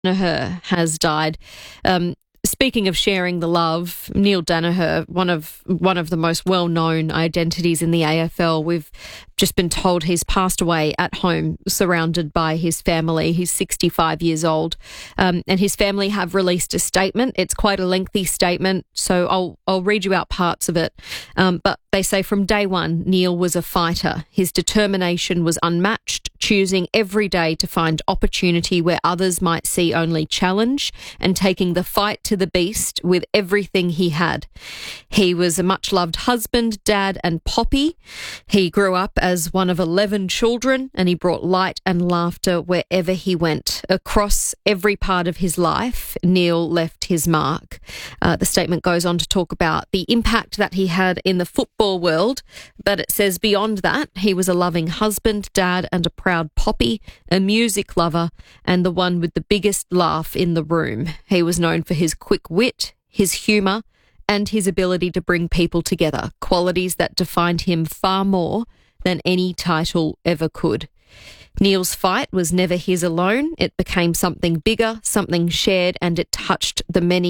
Danaher has died. Speaking of sharing the love, Neil Danaher, one of the most well-known identities in the AFL, we've just been told he's passed away at home, surrounded by his family. He's 65 years old, and his family have released a statement. It's quite a lengthy statement, so I'll read you out parts of it. But they say from day one, Neil was a fighter. His determination was unmatched, choosing every day to find opportunity where others might see only challenge, and taking the fight to the beast with everything he had. He was a much-loved husband, dad and poppy. He grew up as one of 11 children, and he brought light and laughter wherever he went. Across every part of his life, Neil left his mark. The statement goes on to talk about the impact that he had in the football world, but it says beyond that, he was a loving husband, dad and a proud poppy, a music lover, and the one with the biggest laugh in the room. He was known for his quick wit, his humour, and his ability to bring people together, qualities that defined him far more than any title ever could. Neil's fight was never his alone. It became something bigger, something shared, and it touched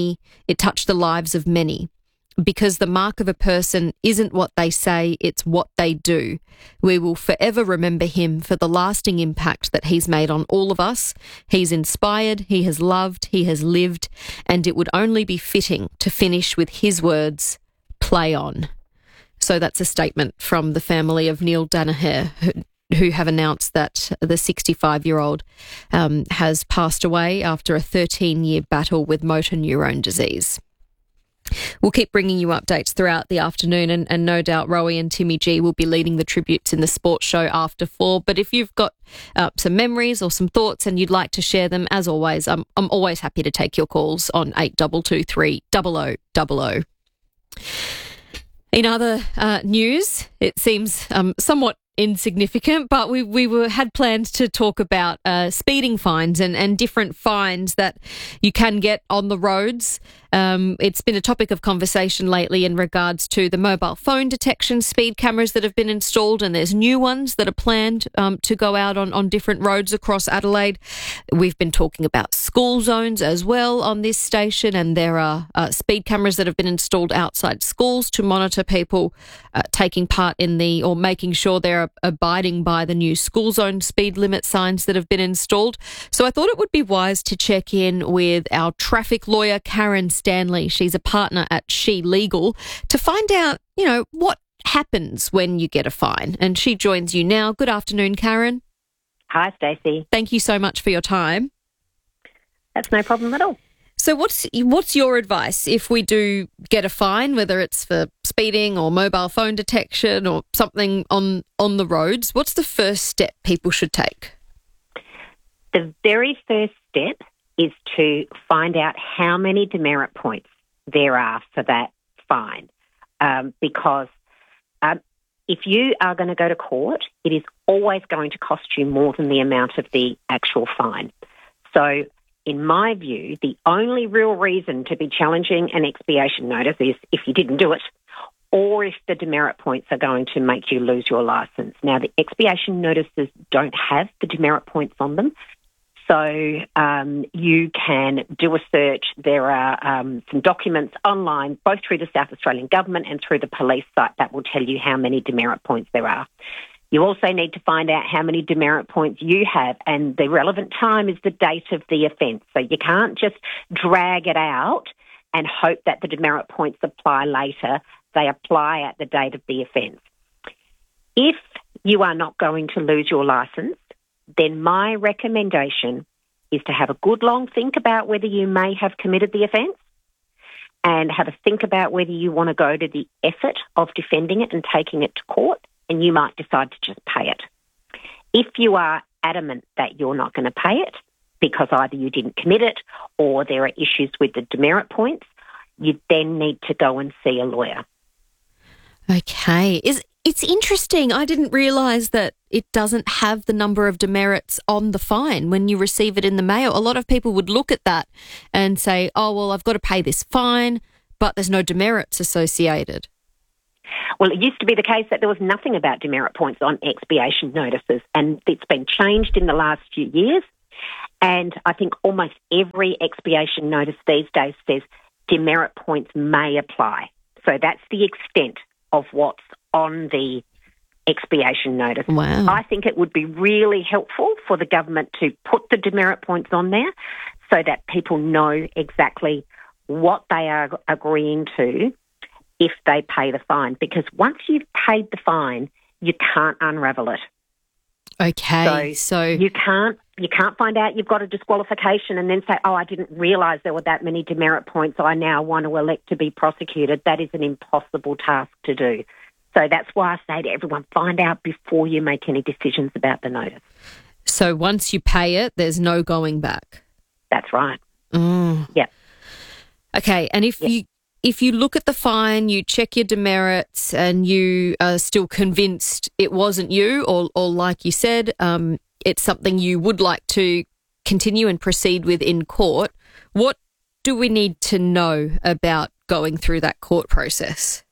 the lives of many. Because the mark of a person isn't what they say, it's what they do. We will forever remember him for the lasting impact that he's made on all of us. He's inspired, he has loved, he has lived, and it would only be fitting to finish with his words, play on. So that's a statement from the family of Neil Danaher, who have announced that the 65-year-old has passed away after a 13-year battle with motor neurone disease. We'll keep bringing you updates throughout the afternoon, and no doubt Rowie and Timmy G will be leading the tributes in the sports show after 4. But if you've got some memories or some thoughts and you'd like to share them, as always, I'm always happy to take your calls on 8223 0000. In other news, it seems somewhat insignificant, but we had planned to talk about speeding fines and different fines that you can get on the roads. It's been a topic of conversation lately in regards to the mobile phone detection speed cameras that have been installed, and there's new ones that are planned to go out on different roads across Adelaide. We've been talking about school zones as well on this station, and there are speed cameras that have been installed outside schools to monitor people taking part in or making sure they're abiding by the new school zone speed limit signs that have been installed. So I thought it would be wise to check in with our traffic lawyer, Karen Stanley. She's a partner at She Legal, to find out, what happens when you get a fine. And she joins you now. Good afternoon, Karen. Hi, Stacey. Thank you so much for your time. That's no problem at all. So what's your advice if we do get a fine, whether it's for speeding or mobile phone detection or something on the roads? What's the first step people should take? The very first step is to find out how many demerit points there are for that fine. Because if you are going to go to court, it is always going to cost you more than the amount of the actual fine. So in my view, the only real reason to be challenging an expiation notice is if you didn't do it, or if the demerit points are going to make you lose your licence. Now, the expiation notices don't have the demerit points on them, so you can do a search. There are some documents online, both through the South Australian Government and through the police site, that will tell you how many demerit points there are. You also need to find out how many demerit points you have, and the relevant time is the date of the offence. So you can't just drag it out and hope that the demerit points apply later. They apply at the date of the offence. If you are not going to lose your licence, then my recommendation is to have a good long think about whether you may have committed the offence, and have a think about whether you want to go to the effort of defending it and taking it to court, and you might decide to just pay it. If you are adamant that you're not going to pay it because either you didn't commit it or there are issues with the demerit points, you then need to go and see a lawyer. Okay. It's interesting. I didn't realise that it doesn't have the number of demerits on the fine when you receive it in the mail. A lot of people would look at that and say, oh, well, I've got to pay this fine, but there's no demerits associated. Well, it used to be the case that there was nothing about demerit points on expiation notices, and it's been changed in the last few years. And I think almost every expiation notice these days says demerit points may apply. So that's the extent of what's on the expiation notice. Wow. I think it would be really helpful for the government to put the demerit points on there so that people know exactly what they are agreeing to if they pay the fine. Because once you've paid the fine, you can't unravel it. Okay, so you can't find out you've got a disqualification and then say, oh, I didn't realise there were that many demerit points, so I now want to elect to be prosecuted. That is an impossible task to do. So that's why I say to everyone, find out before you make any decisions about the notice. So once you pay it, there's no going back. That's right. Mm. Yeah. Okay, and if you look at the fine, you check your demerits, and you are still convinced it wasn't you, or like you said, it's something you would like to continue and proceed with in court, what do we need to know about going through that court process?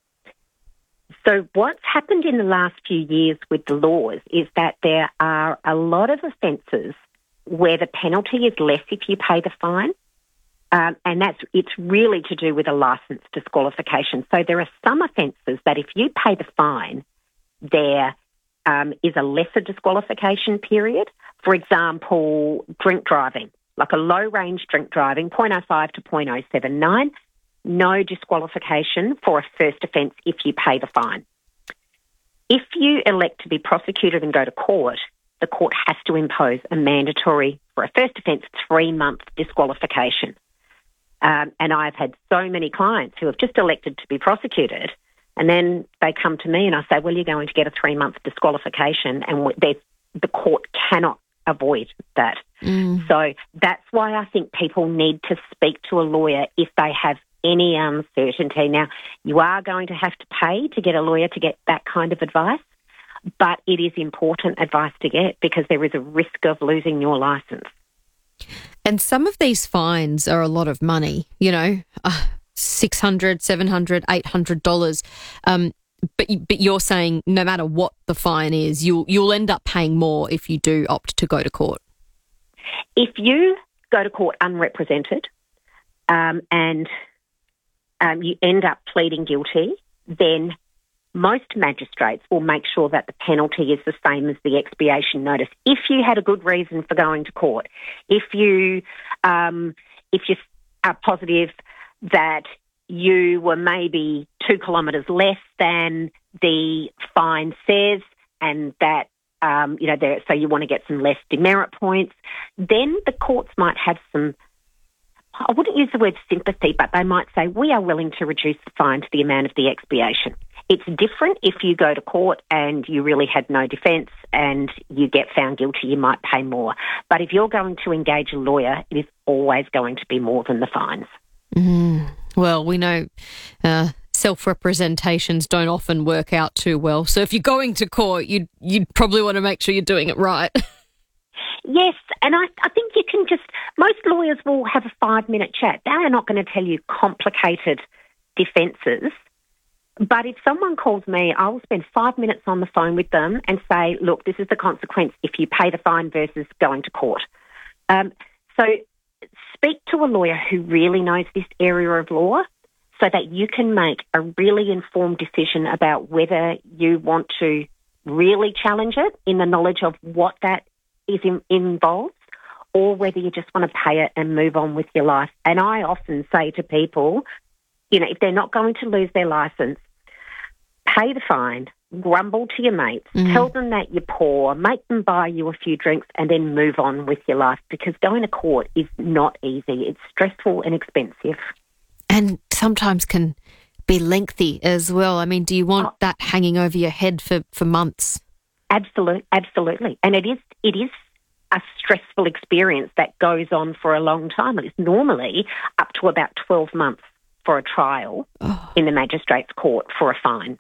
So what's happened in the last few years with the laws is that there are a lot of offences where the penalty is less if you pay the fine. And it's really to do with a licence disqualification. So there are some offences that if you pay the fine, there is a lesser disqualification period. For example, drink driving, like a low-range drink driving, 0.05 to 0.079, no disqualification for a first offence if you pay the fine. If you elect to be prosecuted and go to court, the court has to impose a mandatory, for a first offence, 3-month disqualification. And I've had so many clients who have just elected to be prosecuted, and then they come to me and I say, well, you're going to get a 3-month disqualification, and the court cannot avoid that. Mm. So that's why I think people need to speak to a lawyer if they have any uncertainty. Now, you are going to have to pay to get a lawyer to get that kind of advice, but it is important advice to get because there is a risk of losing your licence. And some of these fines are a lot of money, you know, $600, $700, $800. But you're saying no matter what the fine is, you'll end up paying more if you do opt to go to court. If you go to court unrepresented and you end up pleading guilty, then most magistrates will make sure that the penalty is the same as the expiation notice. If you had a good reason for going to court, if you are positive that you were maybe 2 kilometres less than the fine says, and that so you want to get some less demerit points, then the courts might have some. I wouldn't use the word sympathy, but they might say, we are willing to reduce the fine to the amount of the expiation. It's different if you go to court and you really had no defence and you get found guilty, you might pay more. But if you're going to engage a lawyer, it is always going to be more than the fines. Mm. Well, we know self-representations don't often work out too well. So if you're going to court, you'd probably want to make sure you're doing it right. Yes, and I think you can most lawyers will have a 5-minute chat. They are not going to tell you complicated defences. But if someone calls me, I will spend 5 minutes on the phone with them and say, look, this is the consequence if you pay the fine versus going to court. So speak to a lawyer who really knows this area of law so that you can make a really informed decision about whether you want to really challenge it in the knowledge of what that is involves, or whether you just want to pay it and move on with your life. And I often say to people, if they're not going to lose their licence, pay the fine, grumble to your mates, tell them that you're poor, make them buy you a few drinks, and then move on with your life, because going to court is not easy. It's stressful and expensive. And sometimes can be lengthy as well. I mean, do you want that hanging over your head for months? Absolutely. And it is a stressful experience that goes on for a long time. It's normally up to about 12 months for a trial in the magistrate's court for a fine.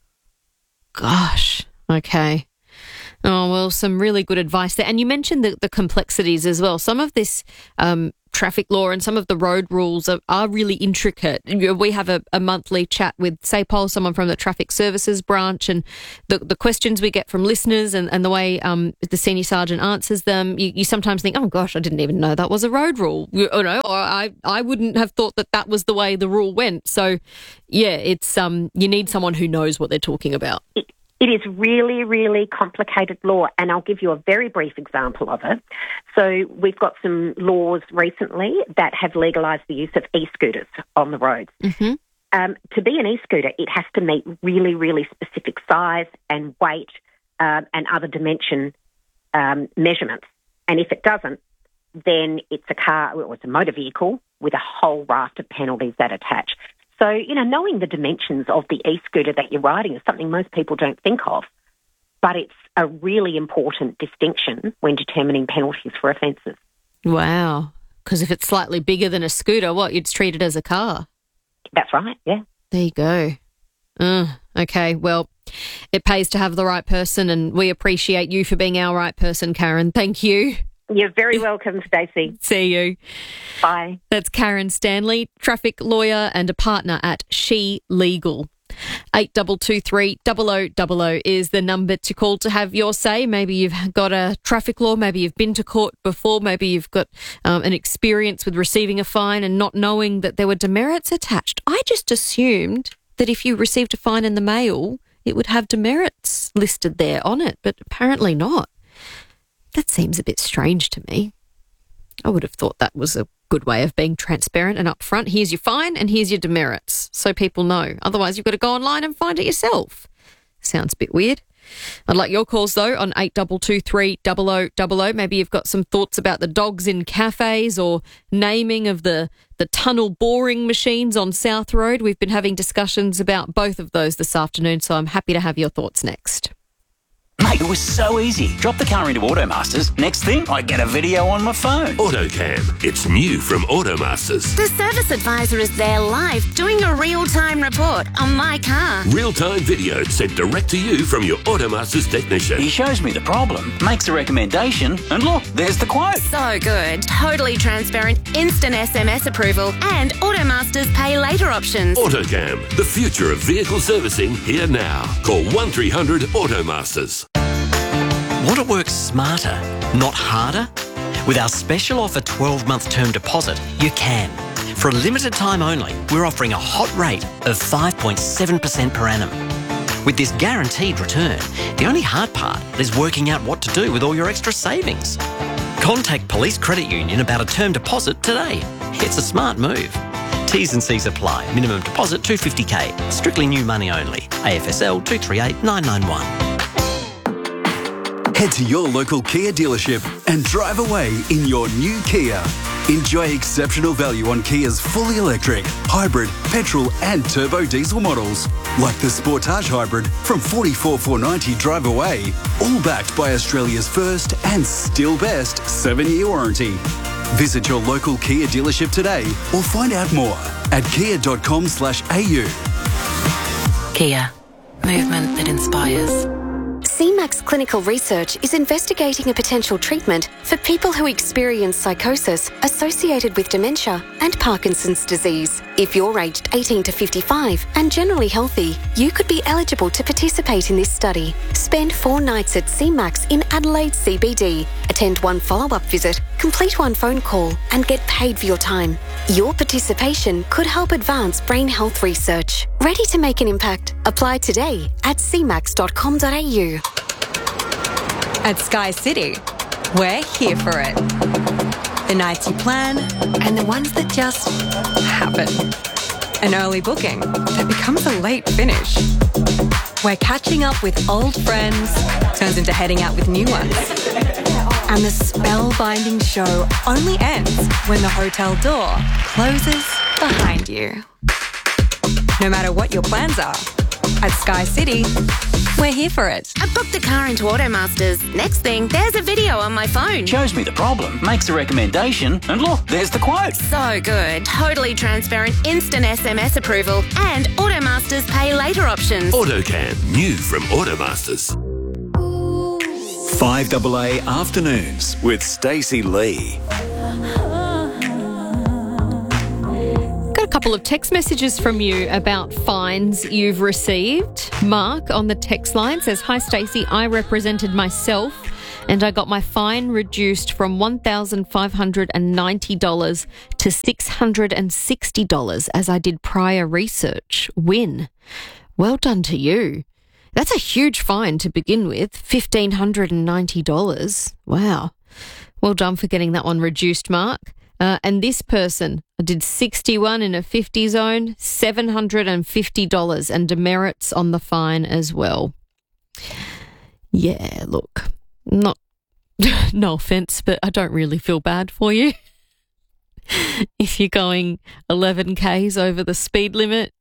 Gosh, okay. Oh, well, some really good advice there. And you mentioned the complexities as well. Some of this traffic law and some of the road rules are really intricate. We have a monthly chat with SAPOL, someone from the Traffic Services branch, and the questions we get from listeners and the way the senior sergeant answers them, you sometimes think, oh gosh, I didn't even know that was a road rule, or I wouldn't have thought that was the way the rule went. So yeah, it's you need someone who knows what they're talking about. It is really, really complicated law, and I'll give you a very brief example of it. So we've got some laws recently that have legalised the use of e-scooters on the roads. Mm-hmm. To be an e-scooter, it has to meet really, really specific size and weight and other dimension measurements. And if it doesn't, then it's a car or it's a motor vehicle with a whole raft of penalties that attach. So, knowing the dimensions of the e-scooter that you're riding is something most people don't think of, but it's a really important distinction when determining penalties for offences. Wow. Because if it's slightly bigger than a scooter, you'd treat it as a car? That's right, yeah. There you go. Okay, well, it pays to have the right person, and we appreciate you for being our right person, Karen. Thank you. You're very welcome, Stacey. See you. Bye. That's Karen Stanley, traffic lawyer and a partner at She Legal. 8223 0000 is the number to call to have your say. Maybe you've got a traffic law, maybe you've been to court before, maybe you've got an experience with receiving a fine and not knowing that there were demerits attached. I just assumed that if you received a fine in the mail, it would have demerits listed there on it, but apparently not. That seems a bit strange to me. I would have thought that was a good way of being transparent and upfront. Here's your fine and here's your demerits, so people know. Otherwise, you've got to go online and find it yourself. Sounds a bit weird. I'd like your calls, though, on 8223 0000. Maybe you've got some thoughts about the dogs in cafes or naming of the tunnel boring machines on South Road. We've been having discussions about both of those this afternoon, so I'm happy to have your thoughts next. Mate, it was so easy. Drop the car into Automasters. Next thing, I get a video on my phone. AutoCam. It's new from Automasters. The service advisor is there live doing a real-time report on my car. Real-time video sent direct to you from your Automasters technician. He shows me the problem, makes a recommendation, and look, there's the quote. So good. Totally transparent, instant SMS approval, and Automasters pay later options. AutoCam. The future of vehicle servicing here now. Call 1300 Automasters. Want to work smarter, not harder? With our special offer 12-month term deposit, you can. For a limited time only, we're offering a hot rate of 5.7% per annum. With this guaranteed return, the only hard part is working out what to do with all your extra savings. Contact Police Credit Union about a term deposit today. It's a smart move. T's and C's apply. Minimum deposit $250K. Strictly new money only. AFSL 238991. Head to your local Kia dealership and drive away in your new Kia. Enjoy exceptional value on Kia's fully electric, hybrid, petrol and turbo diesel models, like the Sportage Hybrid from $44,490 drive away, all backed by Australia's first and still best 7-year warranty. Visit your local Kia dealership today or find out more at kia.com/au. Kia. Movement that inspires. CMAX Clinical Research is investigating a potential treatment for people who experience psychosis associated with dementia and Parkinson's disease. If you're aged 18 to 55 and generally healthy, you could be eligible to participate in this study. Spend 4 nights at CMAX in Adelaide CBD, attend 1 follow-up visit, complete 1 phone call and get paid for your time. Your participation could help advance brain health research. Ready to make an impact? Apply today at cmax.com.au. At Sky City, we're here for it. The nights you plan and the ones that just happen. An early booking that becomes a late finish. Where catching up with old friends turns into heading out with new ones. And the spellbinding show only ends when the hotel door closes behind you. No matter what your plans are, at Sky City, we're here for it. I booked the car into Automasters. Next thing, there's a video on my phone. Shows me the problem, makes a recommendation, and look, there's the quote. So good. Totally transparent, instant SMS approval, and Automasters pay later options. AutoCam. New from Automasters. 5AA Afternoons with Stacey Lee. Couple of text messages from you about fines you've received. Mark on the text line says, "Hi Stacey, I represented myself and I got my fine reduced from $1,590 to $660 as I did prior research. Win. Well done to you. That's a huge fine to begin with, $1,590. Wow. Well done for getting that one reduced, Mark. And this person did 61 in a 50 zone, $750 and demerits on the fine as well. Yeah, look, not no offence, but I don't really feel bad for you. If you're going 11 Ks over the speed limit,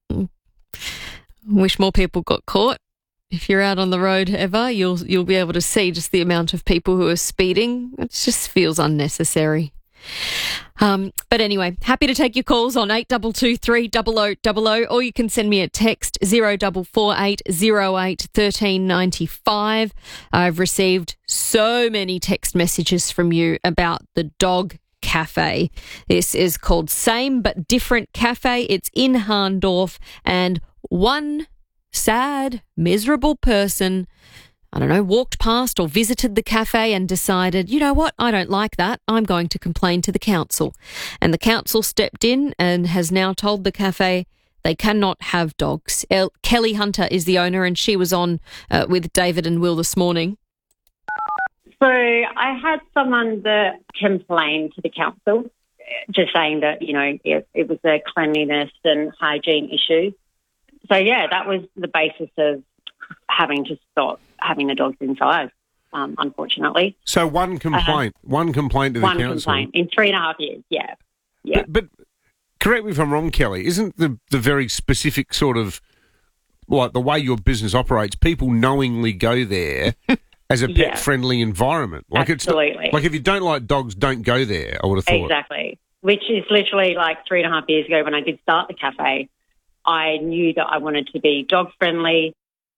wish more people got caught. If you're out on the road ever, you'll be able to see just the amount of people who are speeding. It just feels unnecessary. But anyway, happy to take your calls on 822 300 or you can send me a text 0448 08 1395. I've received so many text messages from you about the dog cafe. This is called Same But Different Cafe. It's in Harndorf, and one sad, miserable person, I don't know, walked past or visited the cafe and decided, you know what, I don't like that. I'm going to complain to the council. And the council stepped in and has now told the cafe they cannot have dogs. Kelly Hunter is the owner, and she was on with David and Will this morning. So I had someone that complained to the council, just saying that, you know, it was a cleanliness and hygiene issue. So, yeah, that was the basis of having to stop having the dogs inside, unfortunately. So one complaint to the council. One complaint in 3.5 years, yeah. But correct me if I'm wrong, Kelly, isn't the very specific sort of, like the way your business operates, people knowingly go there as a pet-friendly environment? Like absolutely. It's like if you don't like dogs, don't go there, I would have thought. Exactly, which is literally like 3.5 years ago when I did start the cafe. I knew that I wanted to be dog-friendly.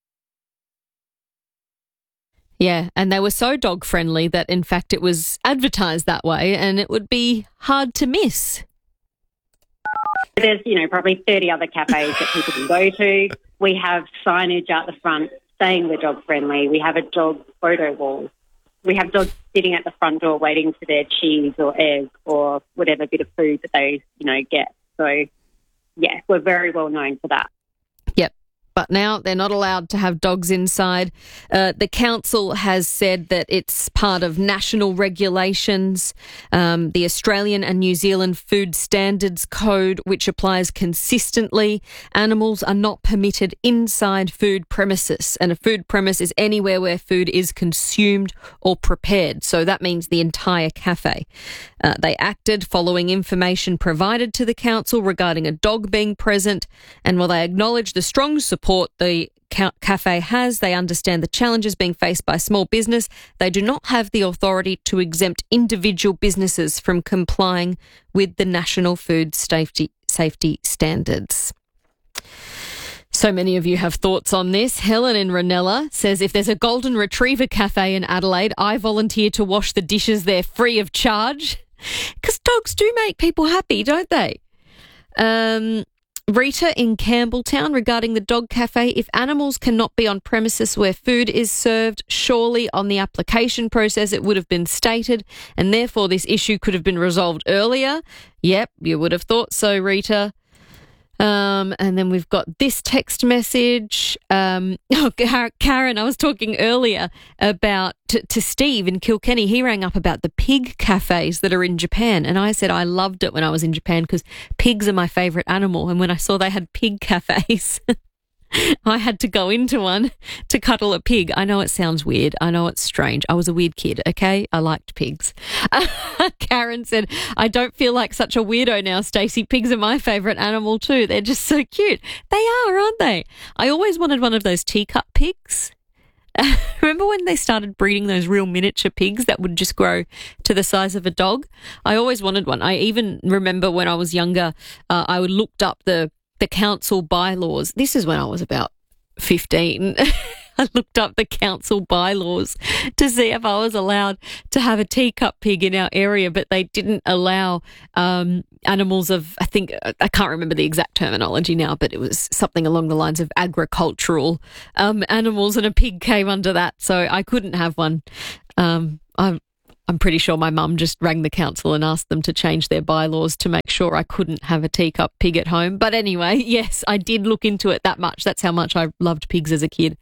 Yeah, and they were so dog-friendly that, in fact, it was advertised that way and it would be hard to miss. There's, you know, probably 30 other cafes that people can go to. We have signage out the front saying we're dog-friendly. We have a dog photo wall. We have dogs sitting at the front door waiting for their cheese or eggs or whatever bit of food that they, you know, get. So, yeah, we're very well known for that. Yep. But now they're not allowed to have dogs inside. The council has said that it's part of national regulations, the Australian and New Zealand Food Standards Code, which applies consistently. Animals are not permitted inside food premises, and a food premise is anywhere where food is consumed or prepared. So that means the entire cafe. They acted following information provided to the council regarding a dog being present, and while they acknowledge the strong support the cafe has, they understand the challenges being faced by small business. They do not have the authority to exempt individual businesses from complying with the national food safety standards. So many of you have thoughts on this. Helen in Ranella says, if there's a golden retriever cafe in Adelaide, I volunteer to wash the dishes there free of charge. Because dogs do make people happy, don't they? Rita in Campbelltown regarding the dog cafe. If animals cannot be on premises where food is served, surely on the application process it would have been stated, and therefore this issue could have been resolved earlier. Yep, you would have thought so, Rita. And then we've got this text message. Karen, I was talking earlier about to Steve in Kilkenny. He rang up about the pig cafes that are in Japan. And I said I loved it when I was in Japan because pigs are my favourite animal. And when I saw they had pig cafes, I had to go into one to cuddle a pig. I know it sounds weird. I know it's strange. I was a weird kid, okay? I liked pigs. Karen said, I don't feel like such a weirdo now, Stacey. Pigs are my favourite animal too. They're just so cute. They are, aren't they? I always wanted one of those teacup pigs. Remember when they started breeding those real miniature pigs that would just grow to the size of a dog? I always wanted one. I even remember when I was younger, I looked up the council bylaws. This is when I was about 15. I looked up the council bylaws to see if I was allowed to have a teacup pig in our area, but they didn't allow animals of, I can't remember the exact terminology now, but it was something along the lines of agricultural animals, and a pig came under that, so I couldn't have one. I'm pretty sure my mum just rang the council and asked them to change their bylaws to make sure I couldn't have a teacup pig at home. But anyway, yes, I did look into it that much. That's how much I loved pigs as a kid.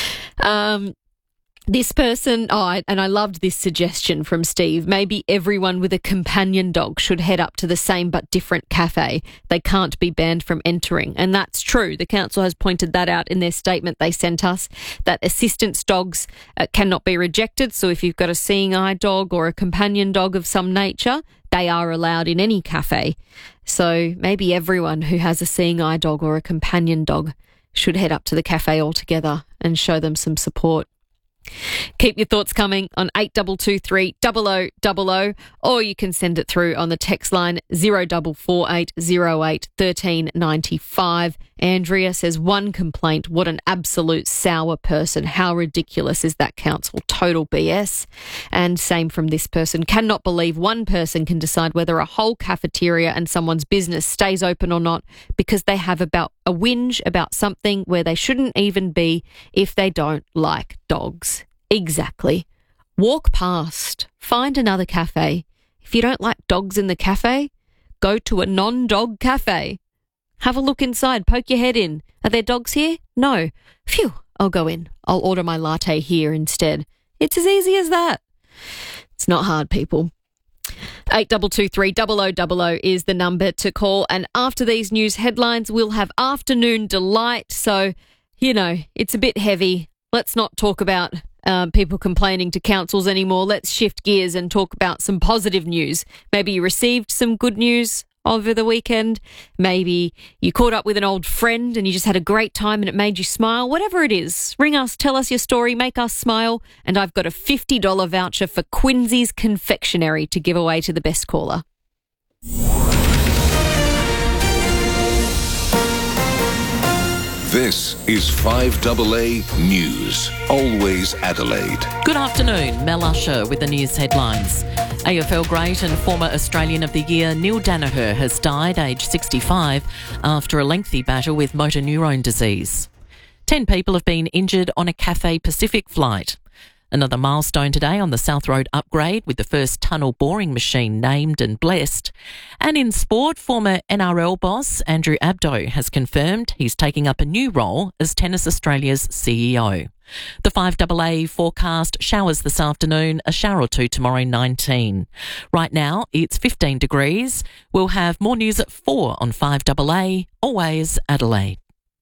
This person, and I loved this suggestion from Steve. Maybe everyone with a companion dog should head up to the same but different cafe. They can't be banned from entering. And that's true. The council has pointed that out in their statement they sent us, that assistance dogs cannot be rejected. So if you've got a seeing eye dog or a companion dog of some nature, they are allowed in any cafe. So maybe everyone who has a seeing eye dog or a companion dog should head up to the cafe altogether and show them some support. Keep your thoughts coming on 8223 0000, or you can send it through on the text line 0448 08 1395. Andrea says, one complaint, what an absolute sour person. How ridiculous is that council? Total BS. And same from this person. Cannot believe one person can decide whether a whole cafeteria and someone's business stays open or not because they have about a whinge about something where they shouldn't even be if they don't like dogs. Exactly. Walk past. Find another cafe. If you don't like dogs in the cafe, go to a non-dog cafe. Have a look inside. Poke your head in. Are there dogs here? No. Phew. I'll go in. I'll order my latte here instead. It's as easy as that. It's not hard, people. 8223 0000 is the number to call. And after these news headlines, we'll have Afternoon Delight. So, it's a bit heavy. Let's not talk about people complaining to councils anymore. Let's shift gears and talk about some positive news. Maybe you received some good news over the weekend. Maybe you caught up with an old friend and you just had a great time and it made you smile. Whatever it is, ring us, tell us your story, make us smile. And I've got a $50 voucher for Quincy's Confectionery to give away to the best caller. This is 5AA News. Always Adelaide. Good afternoon. Mel Usher with the news headlines. AFL great and former Australian of the Year Neil Danaher has died aged 65 after a lengthy battle with motor neurone disease. 10 people have been injured on a Cathay Pacific flight. Another milestone today on the South Road upgrade with the first tunnel boring machine named and blessed. And in sport, former NRL boss Andrew Abdo has confirmed he's taking up a new role as Tennis Australia's CEO. The 5AA forecast showers this afternoon, a shower or two tomorrow, 19. Right now, it's 15 degrees. We'll have more news at 4 on 5AA, always Adelaide.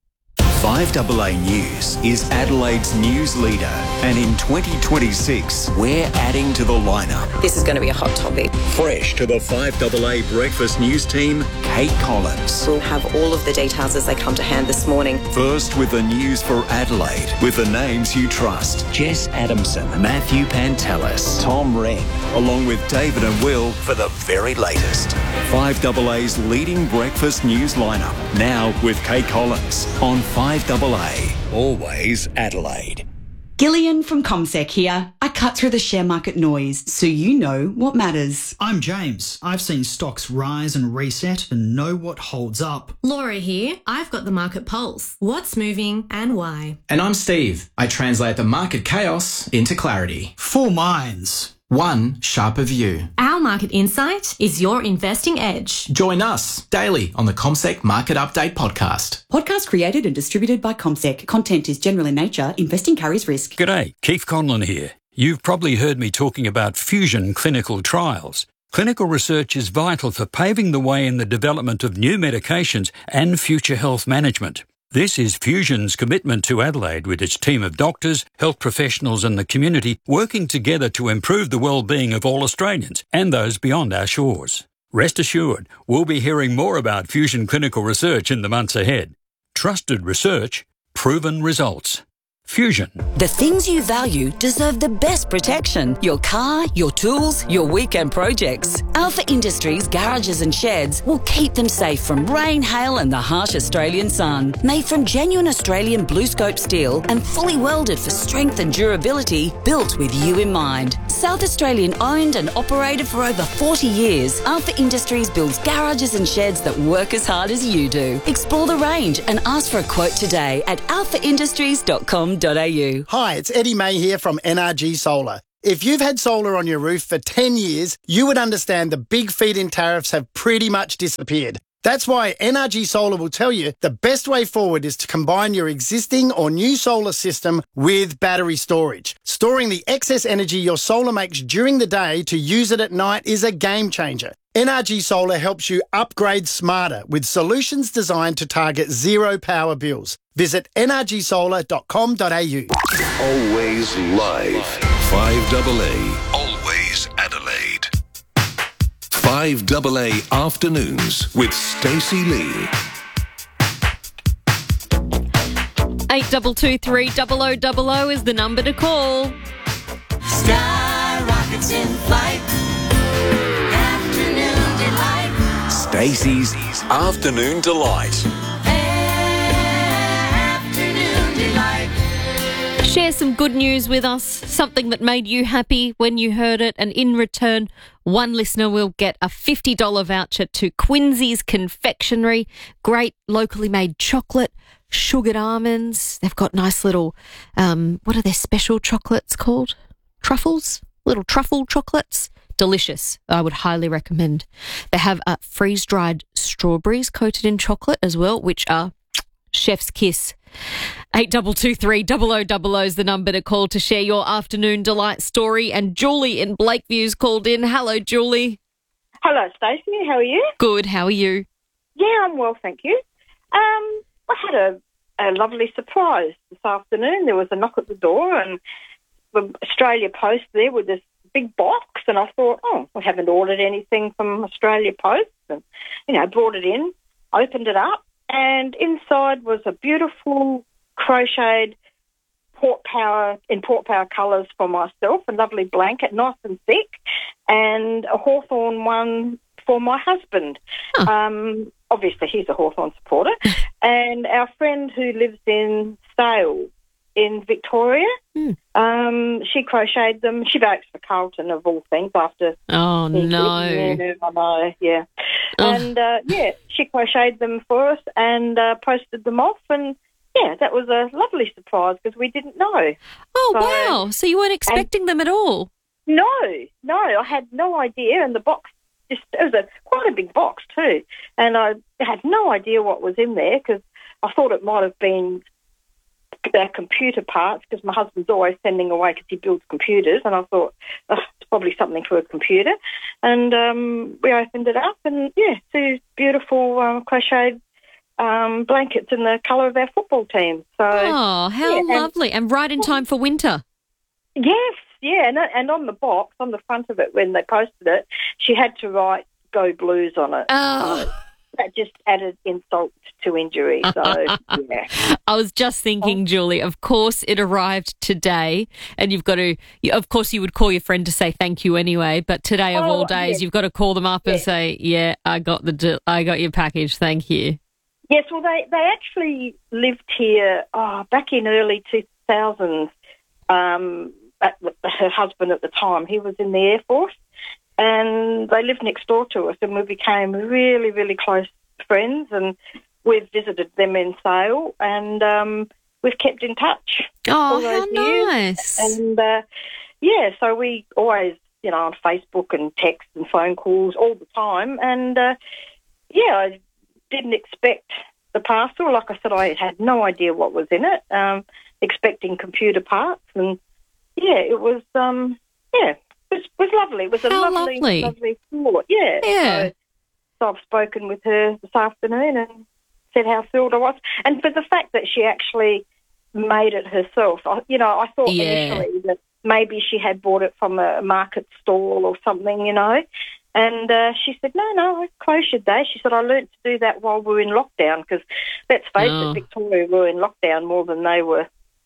5AA News is Adelaide's news leader, and in 2026, we're adding to the lineup. This is going to be a hot topic. Fresh to the 5AA Breakfast News team, Kate Collins. We'll have all of the details as they come to hand this morning. First with the news for Adelaide, with the names you trust. Jess Adamson, Matthew Pantelis, Tom Wren, along with David and Will for the very latest. 5AA's leading breakfast news lineup, now with Kate Collins on 5AA, always Adelaide. Gillian from CommSec here. I cut through the share market noise so you know what matters. I'm James. I've seen stocks rise and reset and know what holds up. Laura here. I've got the market pulse. What's moving and why? And I'm Steve. I translate the market chaos into clarity. 4 minds. One sharper view. Our market insight is your investing edge. Join us daily on the CommSec Market Update podcast. Podcast created and distributed by CommSec. Content is general in nature. Investing carries risk. G'day, Keith Conlon here. You've probably heard me talking about fusion clinical trials. Clinical research is vital for paving the way in the development of new medications and future health management. This is Fusion's commitment to Adelaide with its team of doctors, health professionals and the community working together to improve the well-being of all Australians and those beyond our shores. Rest assured, we'll be hearing more about Fusion clinical research in the months ahead. Trusted research, proven results. Fusion. The things you value deserve the best protection. Your car, your tools, your weekend projects. Alpha Industries garages and sheds will keep them safe from rain, hail and the harsh Australian sun. Made from genuine Australian blue scope steel and fully welded for strength and durability, built with you in mind. South Australian owned and operated for over 40 years, Alpha Industries builds garages and sheds that work as hard as you do. Explore the range and ask for a quote today at alphaindustries.com.au. Hi, it's Eddie May here from NRG Solar. If you've had solar on your roof for 10 years, you would understand the big feed-in tariffs have pretty much disappeared. That's why NRG Solar will tell you the best way forward is to combine your existing or new solar system with battery storage. Storing the excess energy your solar makes during the day to use it at night is a game changer. NRG Solar helps you upgrade smarter with solutions designed to target zero power bills. Visit nrgsolar.com.au. Always live. 5AA. Always Adelaide. 5AA Afternoons with Stacey Lee. 8223 0000 is the number to call. Sky rockets in flight. Afternoon delight. Stacey's Afternoon Delight. Afternoon delight. Share some good news with us, something that made you happy when you heard it, and in return, one listener will get a $50 voucher to Quincy's Confectionery. Great locally made chocolate, sugared almonds. They've got nice little, what are their special chocolates called? Truffles? Little truffle chocolates. Delicious. I would highly recommend. They have freeze-dried strawberries coated in chocolate as well, which are chef's kiss. 8223 0000 is the number to call to share your afternoon delight story. And Julie in Blakeview's called in. Hello, Julie. Hello, Stacey. How are you? Good. How are you? Yeah, I'm well, thank you. I had a lovely surprise this afternoon. There was a knock at the door and the Australia Post there with this big box, and I thought, we haven't ordered anything from Australia Post, and, brought it in, opened it up, and inside was a beautiful crocheted Port Power colours for myself, a lovely blanket, nice and thick, and a Hawthorn one for my husband. Obviously, he's a Hawthorn supporter. And our friend who lives in Sale in Victoria, she crocheted them. She bakes for Carlton, of all things, after... Oh, no. Yeah, I know, yeah. And, she crocheted them for us and posted them off, and, that was a lovely surprise because we didn't know. Oh, wow. So you weren't expecting them at all? No, I had no idea, and the box it was quite a big box too, and I had no idea what was in there because I thought it might have been their computer parts because my husband's always sending away because he builds computers, and I thought it's probably something for a computer. And we opened it up, and two beautiful crocheted blankets in the colour of our football team. So, how lovely, and right in time for winter. Yes. Yeah, and on the box, on the front of it, when they posted it, she had to write "Go Blues" on it. Oh. That just added insult to injury. So, yeah. I was just thinking, Julie, of course it arrived today, and you've got to, of course you would call your friend to say thank you anyway, but today of all days, you've got to call them up and say, I got your package, thank you. Yes, well, they actually lived here back in early 2000s. Her husband at the time, he was in the Air Force, and they lived next door to us, and we became really, really close friends, and we've visited them in Sale, and we've kept in touch. Oh, how nice. Years. And, so we always, on Facebook and text and phone calls all the time, and, I didn't expect the parcel. Like I said, I had no idea what was in it, expecting computer parts, and it was, it was lovely. It was a lovely thought. Yeah. So I've spoken with her this afternoon and said how thrilled I was. And for the fact that she actually made it herself, I thought initially that maybe she had bought it from a market stall or something, And she said, no, I crocheted that. She said, I learnt to do that while we were in lockdown because, let's face it, Victoria were in lockdown more than they were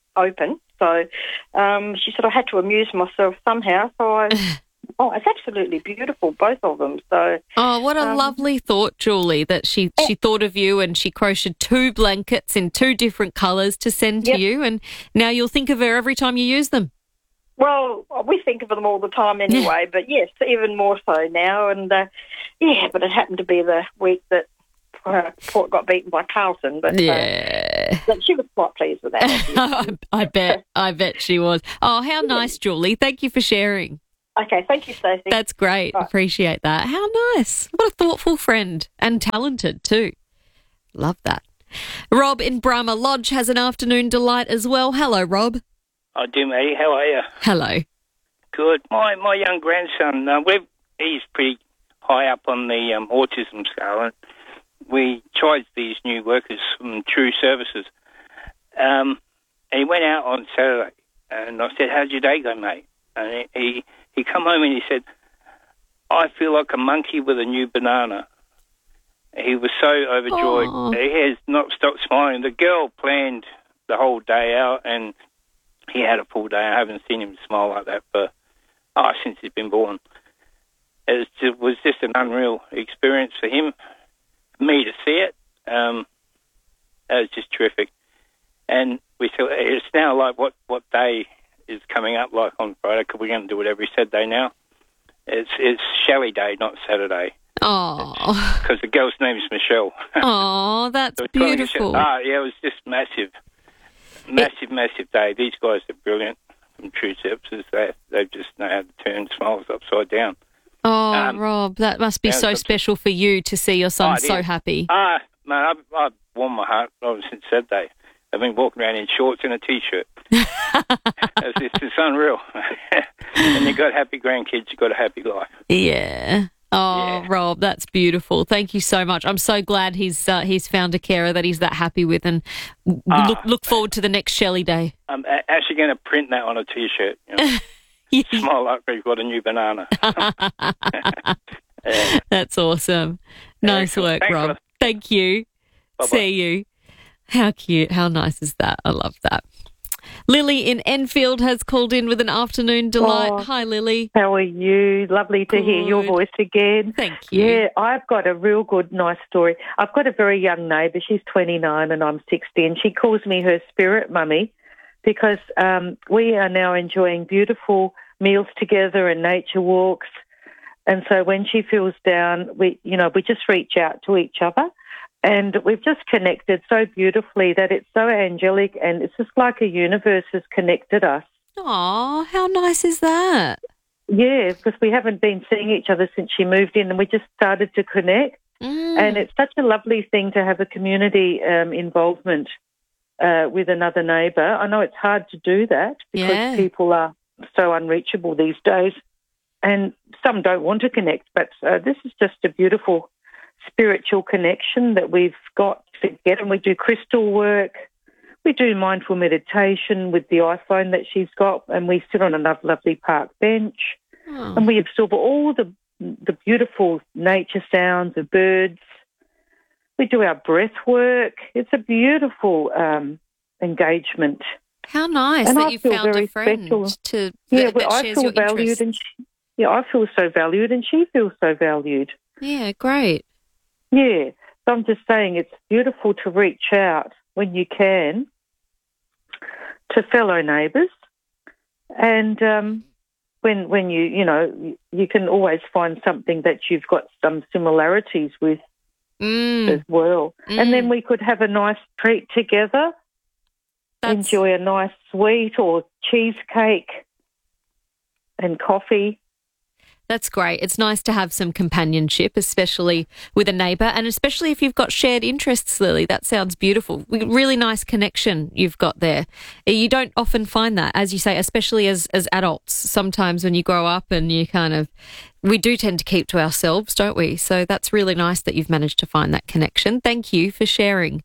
open. So she said I had to amuse myself somehow. So it's absolutely beautiful, both of them. So what a lovely thought, Julie, that she thought of you and she crocheted 2 blankets in 2 different colours to send to you, and now you'll think of her every time you use them. Well, we think of them all the time anyway, but yes, even more so now. And but it happened to be the week that Port got beaten by Carlton. But but she was quite pleased with that. I bet she was. Oh, how nice, Julie. Thank you for sharing. Okay, thank you, Stacey. That's great. Right. Appreciate that. How nice. What a thoughtful friend, and talented too. Love that. Rob in Brahma Lodge has an afternoon delight as well. Hello, Rob. I do, mate. How are you? Hello. Good. My young grandson, he's pretty high up on the autism scale, and we tried these new workers from True Services. And he went out on Saturday, and I said, "How'd your day go, mate?" And he come home and he said, "I feel like a monkey with a new banana." He was so overjoyed. Aww. He has not stopped smiling. The girl planned the whole day out, and he had a full day. I haven't seen him smile like that since he's been born. It was just an unreal experience for him. Me to see it, it was just terrific. And we said, it's now like what day is coming up, like on Friday, because we're going to do it every Saturday now. It's Shelley Day, not Saturday. Oh, because the girl's name is Michelle. Oh, that's so beautiful. It was just massive day. These guys are brilliant from True Services. They just know how to turn smiles upside down. Oh, Rob, that must be so special for you to see your son so happy. Man, I've warmed my heart since Saturday. I've been walking around in shorts and a T-shirt. It's unreal. And you've got happy grandkids, you've got a happy life. Yeah. Oh, yeah. Rob, that's beautiful. Thank you so much. I'm so glad he's found a carer that he's that happy with, and look forward to the next Shelley Day. I'm actually going to print that on a T-shirt. Smile like we've got a new banana. That's awesome. Nice work, Thanks, Rob. Thank you. Bye-bye. See you. How cute. How nice is that? I love that. Lily in Enfield has called in with an afternoon delight. Oh, hi, Lily. How are you? Lovely to hear your voice again. Thank you. Yeah, I've got a real good, nice story. I've got a very young neighbour. She's 29 and I'm 60, and she calls me her spirit mummy because we are now enjoying beautiful meals together and nature walks. And so when she feels down, we just reach out to each other. And we've just connected so beautifully that it's so angelic, and it's just like a universe has connected us. Aw, how nice is that? Yeah, because we haven't been seeing each other since she moved in, and we just started to connect. And it's such a lovely thing to have a community involvement with another neighbour. I know it's hard to do that because people are so unreachable these days, and some don't want to connect, but this is just a beautiful spiritual connection that we've got together. And we do crystal work, we do mindful meditation with the iPhone that she's got, and we sit on a lovely park bench and we absorb all the beautiful nature sounds of birds. We do our breath work. It's a beautiful engagement. How nice and that I you feel found very a friend special. that I shares feel your valued, interests. and I feel so valued, and she feels so valued. Yeah, great. Yeah, so I'm just saying it's beautiful to reach out when you can to fellow neighbours, and when you can always find something that you've got some similarities with as well, and then we could have a nice treat together, enjoy a nice sweet or cheesecake and coffee. That's great. It's nice to have some companionship, especially with a neighbour, and especially if you've got shared interests, Lily. That sounds beautiful. Really nice connection you've got there. You don't often find that, as you say, especially as adults. Sometimes when you grow up and we do tend to keep to ourselves, don't we? So that's really nice that you've managed to find that connection. Thank you for sharing.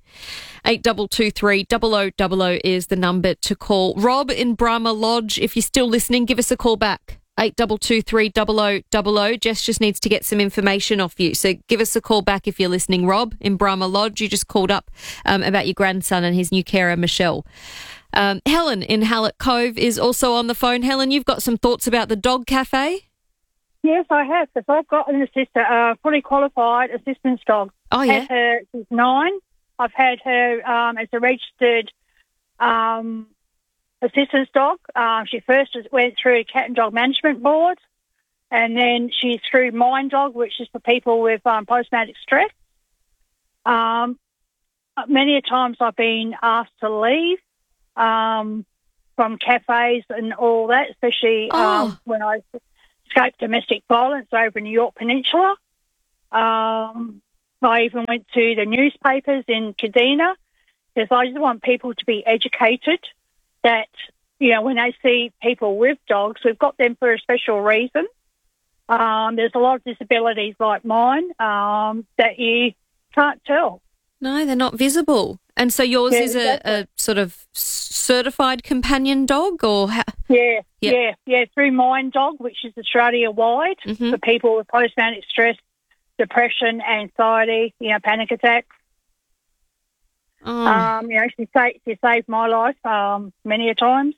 8223 0000 is the number to call. Rob in Brahma Lodge, if you're still listening, give us a call back. 8223 0000. Jess just needs to get some information off you. So give us a call back if you're listening. Rob in Brahma Lodge, you just called up about your grandson and his new carer, Michelle. Helen in Hallett Cove is also on the phone. Helen, you've got some thoughts about the dog cafe? Yes, I have, because I've got an fully qualified assistance dog. Oh, yeah? Had her, she's 9. I've had her as a registered assistance dog. She first went through Cat and Dog Management Board, and then she's through Mind Dog, which is for people with post-traumatic stress. Many a times I've been asked to leave from cafes and all that, especially when I escaped domestic violence over in the York Peninsula. I even went to the newspapers in Kadina, because I just want people to be educated that, when they see people with dogs, we've got them for a special reason. There's a lot of disabilities like mine that you can't tell. No, they're not visible. And so yours is a sort of certified companion dog, or how? Yeah, through Mind Dog, which is Australia-wide for people with post-traumatic stress, depression, anxiety, panic attacks. She saved my life many a times.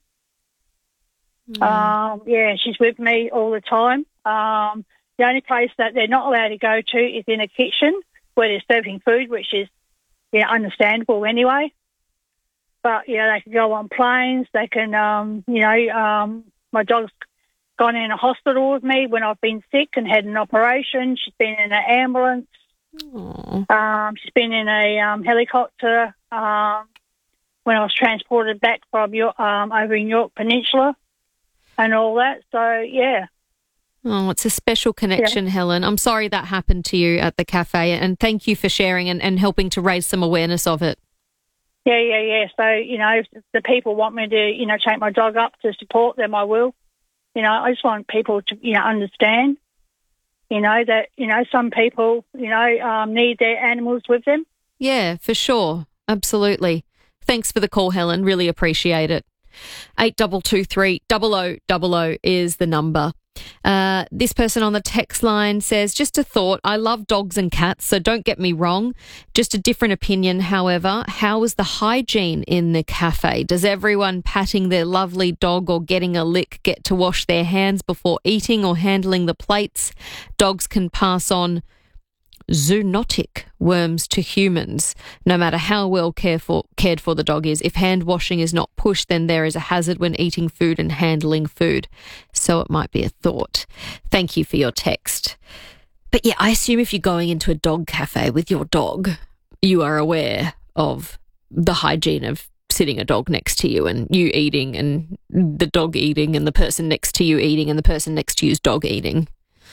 She's with me all the time. The only place that they're not allowed to go to is in a kitchen where they're serving food, which is understandable anyway. But, they can go on planes. They can, my dog's gone in a hospital with me when I've been sick and had an operation. She's been in an ambulance. She's been in a helicopter when I was transported back from over in York Peninsula and all that. So, yeah. Oh, it's a special connection, Helen. I'm sorry that happened to you at the cafe, and thank you for sharing and helping to raise some awareness of it. Yeah. So, if the people want me to, take my dog up to support them, I will. I just want people to, understand, that, some people, need their animals with them. Yeah, for sure. Absolutely. Thanks for the call, Helen. Really appreciate it. 8223 0000 is the number. This person on the text line says, just a thought, I love dogs and cats, so don't get me wrong. Just a different opinion, however. How is the hygiene in the cafe? Does everyone patting their lovely dog or getting a lick get to wash their hands before eating or handling the plates? Dogs can pass on zoonotic worms to humans, no matter how well cared for the dog is. If hand washing is not pushed, then there is a hazard when eating food and handling food. So it might be a thought. Thank you for your text. But yeah, I assume if you're going into a dog cafe with your dog, you are aware of the hygiene of sitting a dog next to you and you eating and the dog eating and the person next to you eating and the person next to you's dog eating.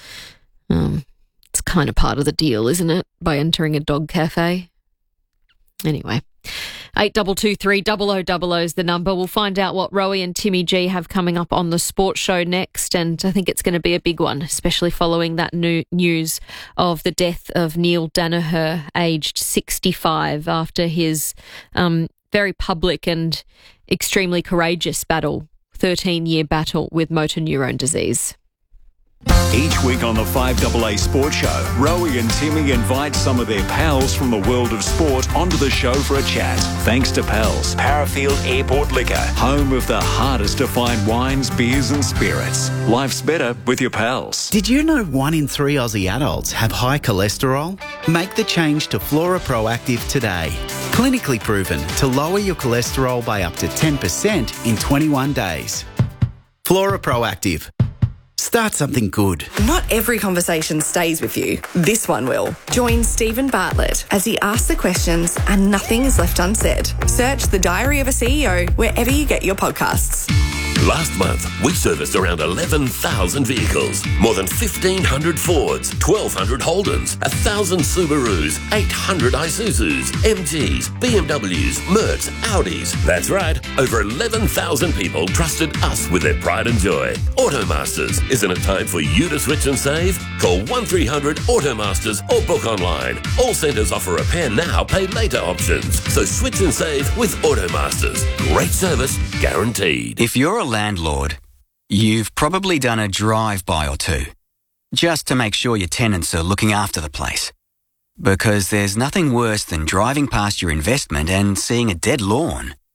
It's kind of part of the deal, isn't it, by entering a dog cafe? Anyway, 8223 0000 is the number. We'll find out what Rowie and Timmy G have coming up on the sports show next, and I think it's going to be a big one, especially following that new news of the death of Neil Danaher, aged 65, after his very public and extremely courageous 13-year battle with motor neurone disease. Each week on the 5AA Sports Show, Rowie and Timmy invite some of their pals from the world of sport onto the show for a chat. Thanks to Pals, Parafield Airport Liquor, home of the hardest to find wines, beers and spirits. Life's better with your pals. Did you know 1 in 3 Aussie adults have high cholesterol? Make the change to Flora Proactive today. Clinically proven to lower your cholesterol by up to 10% in 21 days. Flora Proactive. Start something good. Not every conversation stays with you. This one will. Join Stephen Bartlett as he asks the questions and nothing is left unsaid. Search The Diary of a CEO wherever you get your podcasts. Last month, we serviced around 11,000 vehicles, more than 1,500 Fords, 1,200 Holdens, 1,000 Subarus, 800 Isuzus, MGs, BMWs, Mercs, Audis. That's right, over 11,000 people trusted us with their pride and joy. Automasters, isn't it time for you to switch and save? Call 1300 Automasters or book online. All centres offer repair now, pay later options. So switch and save with Automasters. Great service, guaranteed. If you're a landlord, you've probably done a drive-by or two, just to make sure your tenants are looking after the place. Because there's nothing worse than driving past your investment and seeing a dead lawn.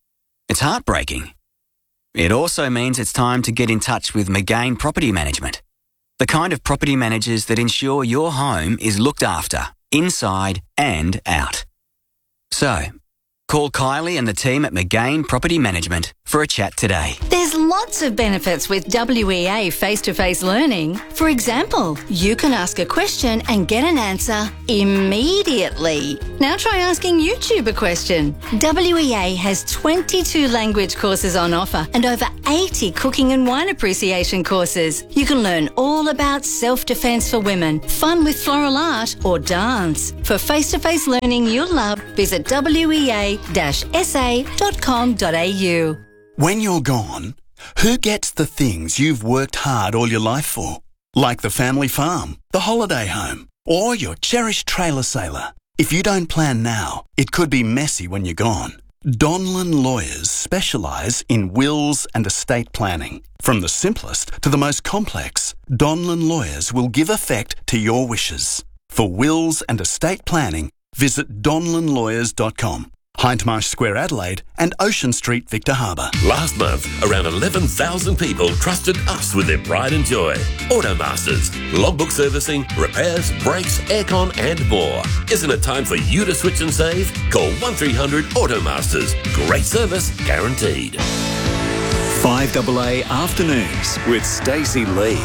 It's heartbreaking. It also means it's time to get in touch with McGain Property Management, the kind of property managers that ensure your home is looked after, inside and out. So, call Kylie and the team at McGain Property Management for a chat today. There's lots of benefits with WEA face-to-face learning. For example, you can ask a question and get an answer immediately. Now try asking YouTube a question. WEA has 22 language courses on offer and over 80 cooking and wine appreciation courses. You can learn all about self-defense for women, fun with floral art or dance. For face-to-face learning you'll love, visit wea-sa.com.au. When you're gone, who gets the things you've worked hard all your life for? Like the family farm, the holiday home, or your cherished trailer sailor. If you don't plan now, it could be messy when you're gone. Donlan Lawyers specialise in wills and estate planning. From the simplest to the most complex, Donlan Lawyers will give effect to your wishes. For wills and estate planning, visit donlanlawyers.com. Hindmarsh Square, Adelaide, and Ocean Street, Victor Harbour. Last month, around 11,000 people trusted us with their pride and joy. Automasters, logbook servicing, repairs, brakes, aircon and more. Isn't it time for you to switch and save? Call 1300 Automasters. Great service guaranteed. 5AA Afternoons with Stacey Lee.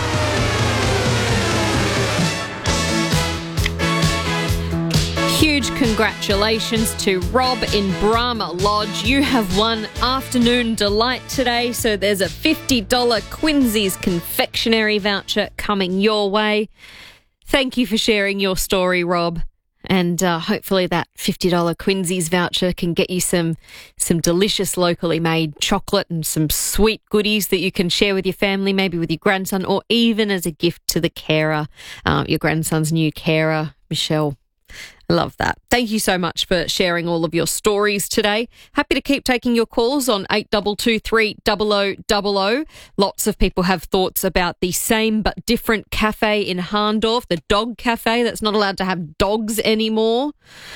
Huge congratulations to Rob in Brahma Lodge. You have won Afternoon Delight today, so there's a $50 Quincy's confectionery voucher coming your way. Thank you for sharing your story, Rob. And hopefully that $50 Quincy's voucher can get you some delicious locally made chocolate and some sweet goodies that you can share with your family, maybe with your grandson, or even as a gift to the carer, your grandson's new carer, Michelle. I love that. Thank you so much for sharing all of your stories today. Happy to keep taking your calls on 8223 0000. Lots of people have thoughts about the same but different cafe in Harndorf, the dog cafe that's not allowed to have dogs anymore.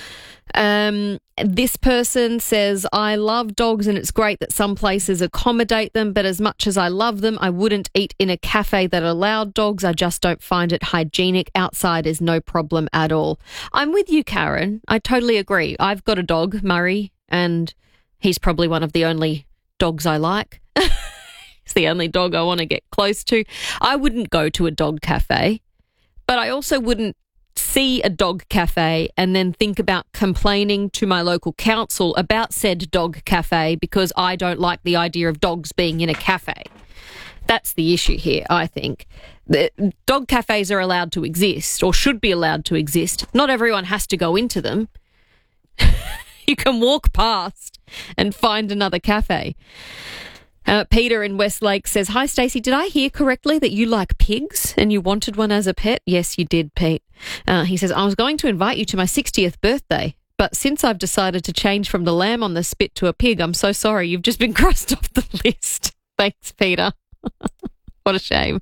This person says, I love dogs and it's great that some places accommodate them, but as much as I love them, I wouldn't eat in a cafe that allowed dogs. I just don't find it hygienic. Outside is no problem at all. I'm with you, Karen. I totally agree. I've got a dog, Murray, and he's probably one of the only dogs I like. It's the only dog I want to get close to. I wouldn't go to a dog cafe, but I also wouldn't see a dog cafe and then think about complaining to my local council about said dog cafe because I don't like the idea of dogs being in a cafe. That's the issue here, I think. The dog cafes are allowed to exist or should be allowed to exist. Not everyone has to go into them. You can walk past and find another cafe. Peter in Westlake says, hi, Stacey. Did I hear correctly that you like pigs and you wanted one as a pet? Yes, you did, Pete. He says, I was going to invite you to my 60th birthday, but since I've decided to change from the lamb on the spit to a pig, I'm so sorry. You've just been crossed off the list. Thanks, Peter. What a shame.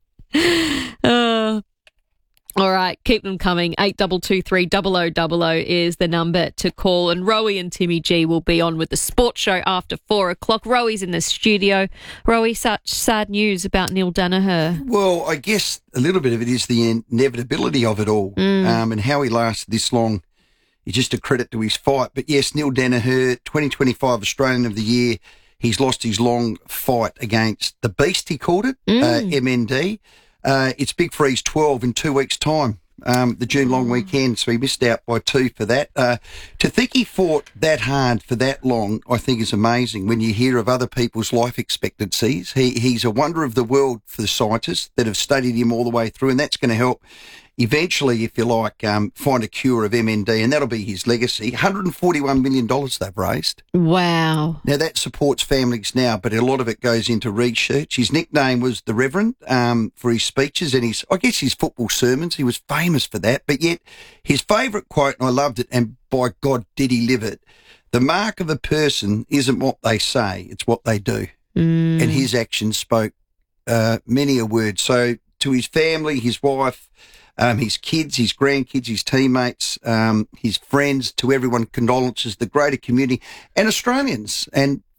All right, keep them coming. 8223 0000 is the number to call. And Rowie and Timmy G will be on with the sports show after 4 o'clock. Rowie's in the studio. Rowie, such sad news about Neil Danaher. Well, I guess a little bit of it is the inevitability of it all. And how he lasted this long is just a credit to his fight. But yes, Neil Danaher, 2025 Australian of the Year. He's lost his long fight against the Beast, he called it, MND. It's Big Freeze 12 in 2 weeks' time, the June long weekend, so he missed out by 2 for that. To think he fought that hard for that long, I think is amazing when you hear of other people's life expectancies. He's a wonder of the world for the scientists that have studied him all the way through, and that's going to help eventually, if you like, find a cure of MND, and that'll be his legacy. $141 million they've raised. Wow. Now, that supports families now, but a lot of it goes into research. His nickname was the Reverend for his speeches and his football sermons. He was famous for that, but yet his favourite quote, and I loved it, and by God, did he live it, the mark of a person isn't what they say, it's what they do. And his actions spoke many a word. So to his family, his wife, his kids, his grandkids, his teammates, his friends, to everyone, condolences, the greater community and Australians. And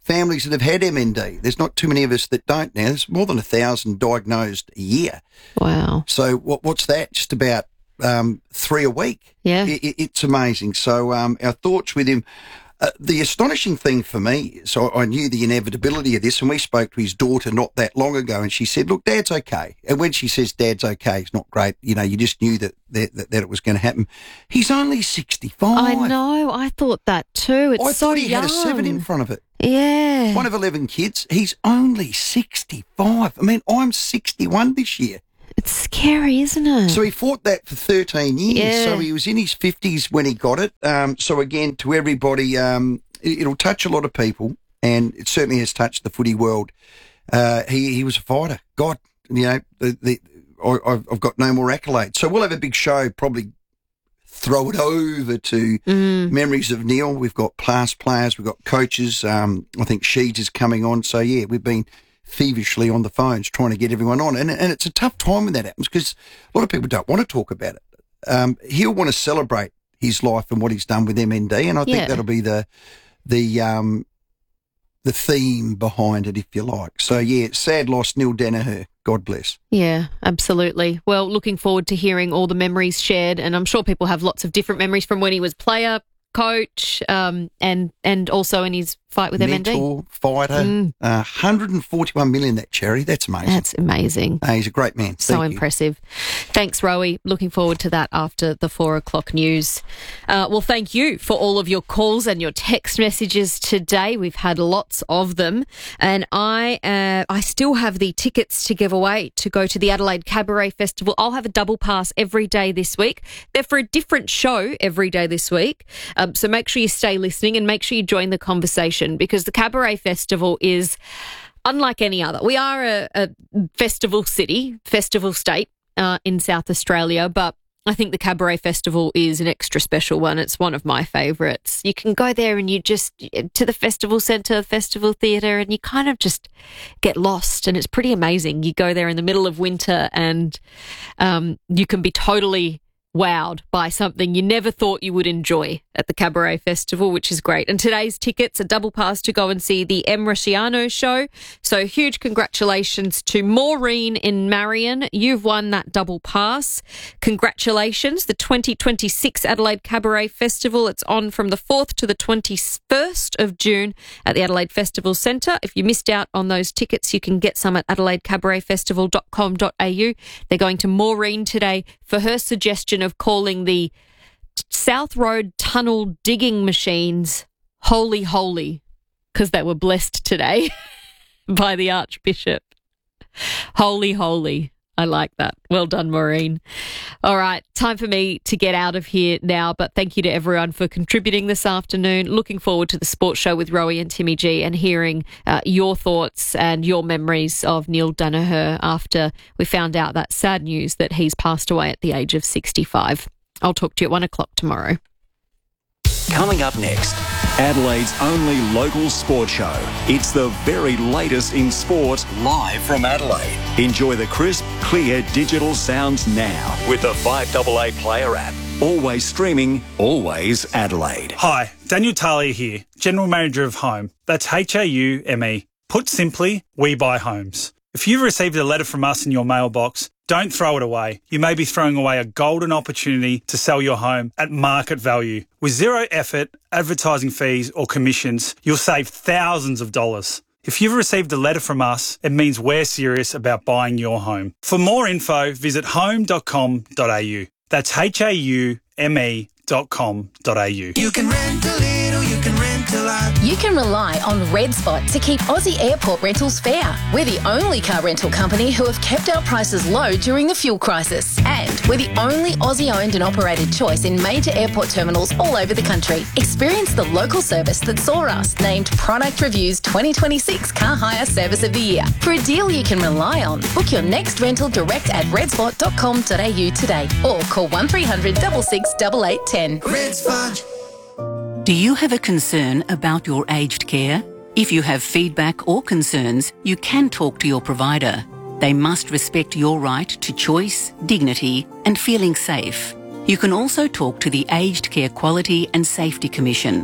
families that have had MND. There's not too many of us that don't now. There's more than 1,000 diagnosed a year. Wow. So what's that? Just about 3 a week. Yeah. It's amazing. So our thoughts with him. The astonishing thing for me, so I knew the inevitability of this, and we spoke to his daughter not that long ago, and she said, look, Dad's okay. And when she says Dad's okay, it's not great. You know, you just knew that it was going to happen. He's only 65. I know. I thought that too. It's I so thought he young. had a 7 in front of it. Yeah. One of 11 kids. He's only 65. I mean, I'm 61 this year. It's scary, isn't it? So he fought that for 13 years. Yeah. So he was in his 50s when he got it. So again, to everybody, it'll touch a lot of people, and it certainly has touched the footy world. He was a fighter. God, you know, I've got no more accolades. So we'll have a big show, probably throw it over to memories of Neil. We've got past players, we've got coaches. I think Sheeds is coming on. So, yeah, we've been feverishly on the phones trying to get everyone on. And it's a tough time when that happens because a lot of people don't want to talk about it. He'll want to celebrate his life and what he's done with MND, and I think that'll be the theme behind it, if you like. So, yeah, sad loss, Neil Danaher. God bless. Yeah, absolutely. Well, looking forward to hearing all the memories shared, and I'm sure people have lots of different memories from when he was player, coach, and also in his fight with MND. Mentor, fighter, 141 million that Cherry. That's amazing. That's amazing. He's a great man. So Thank you. impressive. Thanks, Rowie. Looking forward to that after the 4 o'clock news. Well, thank you for all of your calls and your text messages today. We've had lots of them. And I still have the tickets to give away to go to the Adelaide Cabaret Festival. I'll have a double pass every day this week. They're for a different show every day this week. So make sure you stay listening and make sure you join the conversation, because the Cabaret Festival is unlike any other. We are a festival city, festival state in South Australia, but I think the Cabaret Festival is an extra special one. It's one of my favourites. You can go there and you just, to the festival centre, festival theatre, and you kind of just get lost, and it's pretty amazing. You go there in the middle of winter and you can be totally wowed by something you never thought you would enjoy at the Cabaret Festival, which is great. And today's tickets, a double pass to go and see the M. Rusciano show. So huge congratulations to Maureen in Marion. You've won that double pass. Congratulations. The 2026 Adelaide Cabaret Festival. It's on from the 4th to the 21st of June at the Adelaide Festival Centre. If you missed out on those tickets, you can get some at adelaidecabaretfestival.com.au. They're going to Maureen today for her suggestion of calling the South Road tunnel digging machines holy, holy, because they were blessed today by the Archbishop. Holy, holy. I like that. Well done, Maureen. All right, time for me to get out of here now, but thank you to everyone for contributing this afternoon. Looking forward to the sports show with Rowie and Timmy G and hearing your thoughts and your memories of Neil Danaher after we found out that sad news that he's passed away at the age of 65. I'll talk to you at 1 o'clock tomorrow. Coming up next, Adelaide's only local sports show. It's the very latest in sport, live from Adelaide. Enjoy the crisp, clear digital sounds now with the 5AA Player app. Always streaming, always Adelaide. Hi, Daniel Talia here, General Manager of Home. That's HAUME. Put simply, we buy homes. If you've received a letter from us in your mailbox, don't throw it away. You may be throwing away a golden opportunity to sell your home at market value. With zero effort, advertising fees or commissions, you'll save thousands of dollars. If you've received a letter from us, it means we're serious about buying your home. For more info, visit home.com.au. That's HAUME.com.au. You can rent a little, you can rent a lot. You can rely on Red Spot to keep Aussie airport rentals fair. We're the only car rental company who have kept our prices low during the fuel crisis. And we're the only Aussie-owned and operated choice in major airport terminals all over the country. Experience the local service that saw us named Product Review's 2026 Car Hire Service of the Year. For a deal you can rely on, book your next rental direct at redspot.com.au today or call 1300 66 8810. Red Spot. Do you have a concern about your aged care? If you have feedback or concerns, you can talk to your provider. They must respect your right to choice, dignity, and feeling safe. You can also talk to the Aged Care Quality and Safety Commission.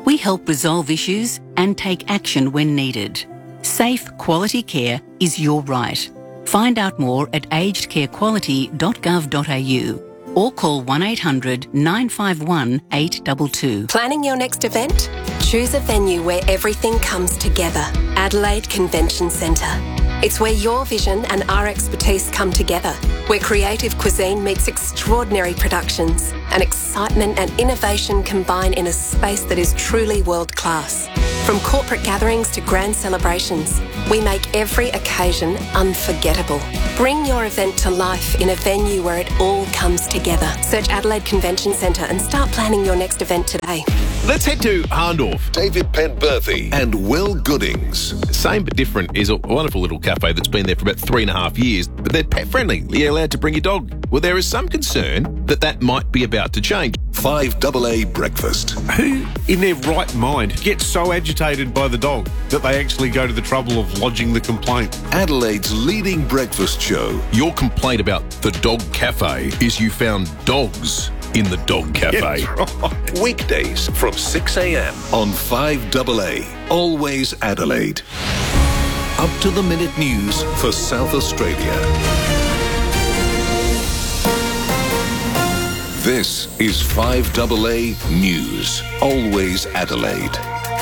We help resolve issues and take action when needed. Safe, quality care is your right. Find out more at agedcarequality.gov.au or call 1800 951 822. Planning your next event? Choose a venue where everything comes together. Adelaide Convention Centre. It's where your vision and our expertise come together, where creative cuisine meets extraordinary productions and excitement and innovation combine in a space that is truly world-class. From corporate gatherings to grand celebrations, we make every occasion unforgettable. Bring your event to life in a venue where it all comes together. Search Adelaide Convention Centre and start planning your next event today. Let's head to Hahndorf. David Penberthy and Will Goodings. Same but different is a wonderful little cafe that's been there for about 3.5 years, but they're pet friendly. You're allowed to bring your dog. Well, there is some concern that might be about to change. 5AA Breakfast. Who in their right mind gets so agitated by the dog that they actually go to the trouble of lodging the complaint? Adelaide's leading breakfast show. Your complaint about the dog cafe is you found dogs in the dog cafe. Yeah, right. Weekdays from 6 a.m. on 5AA. Always Adelaide. Up to the minute news for South Australia. This is 5AA News. Always Adelaide.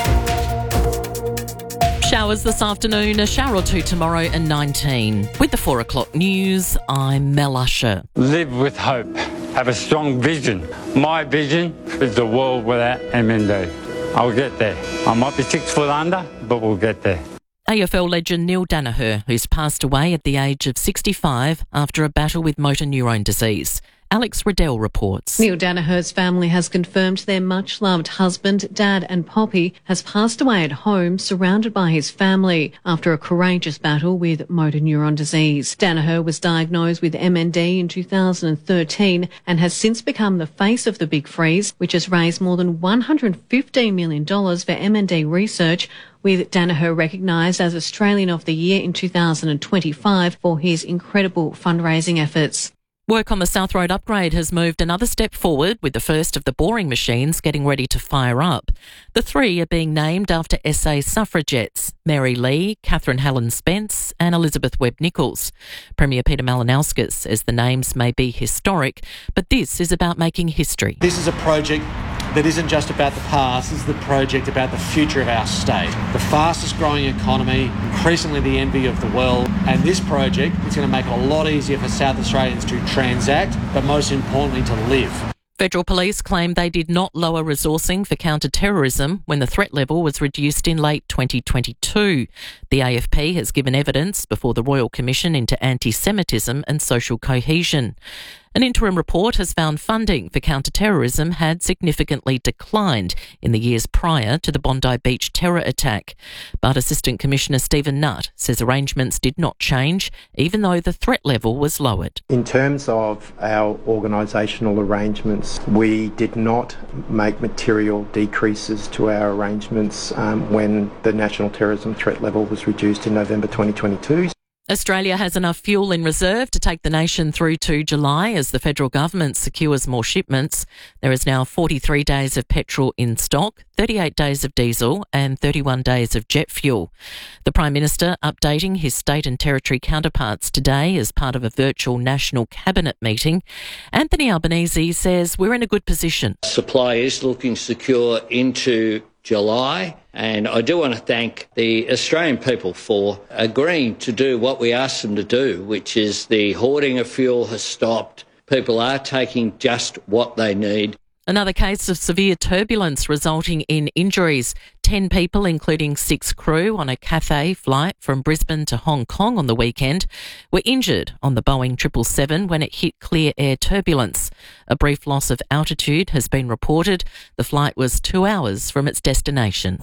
Showers this afternoon, a shower or two tomorrow and 19. With the 4 o'clock news, I'm Mel Usher. Live with hope. Have a strong vision. My vision is the world without MND. I'll get there. I might be 6 foot under, but we'll get there. AFL legend Neil Daniher, who's passed away at the age of 65 after a battle with motor neurone disease. Alex Riddell reports. Neil Daniher's family has confirmed their much-loved husband, dad and Poppy has passed away at home surrounded by his family after a courageous battle with motor neuron disease. Daniher was diagnosed with MND in 2013 and has since become the face of the Big Freeze, which has raised more than $115 million for MND research, with Daniher recognised as Australian of the Year in 2025 for his incredible fundraising efforts. Work on the South Road upgrade has moved another step forward, with the first of the boring machines getting ready to fire up. The 3 are being named after SA suffragettes: Mary Lee, Catherine Helen Spence and Elizabeth Webb-Nichols. Premier Peter Malinauskas says the names may be historic, but this is about making history. This is a project that isn't just about the past, this is the project about the future of our state. The fastest growing economy, increasingly the envy of the world, and this project is going to make it a lot easier for South Australians to transact, but most importantly to live. Federal Police claim they did not lower resourcing for counter-terrorism when the threat level was reduced in late 2022. The AFP has given evidence before the Royal Commission into Anti-Semitism and Social Cohesion. An interim report has found funding for counter-terrorism had significantly declined in the years prior to the Bondi Beach terror attack. But Assistant Commissioner Stephen Nutt says arrangements did not change, even though the threat level was lowered. In terms of our organisational arrangements, we did not make material decreases to our arrangements when the national terrorism threat level was reduced in November 2022. Australia has enough fuel in reserve to take the nation through to July as the federal government secures more shipments. There is now 43 days of petrol in stock, 38 days of diesel and 31 days of jet fuel. The Prime Minister updating his state and territory counterparts today as part of a virtual national cabinet meeting. Anthony Albanese says we're in a good position. Supply is looking secure into July, and I do want to thank the Australian people for agreeing to do what we asked them to do, which is the hoarding of fuel has stopped. People are taking just what they need. Another case of severe turbulence resulting in injuries. 10 people, including 6 crew on a Cathay flight from Brisbane to Hong Kong on the weekend, were injured on the Boeing 777 when it hit clear air turbulence. A brief loss of altitude has been reported. The flight was 2 hours from its destination.